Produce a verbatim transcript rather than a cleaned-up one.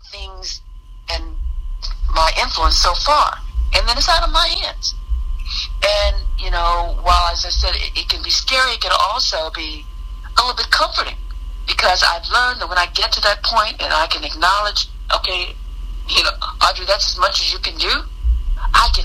things and my influence so far, and then it's out of my hands. And, you know, while, as I said, it, it can be scary, it can also be a little bit comforting, because I've learned that when I get to that point and I can acknowledge, okay, you know, Audrey, that's as much as you can do, I can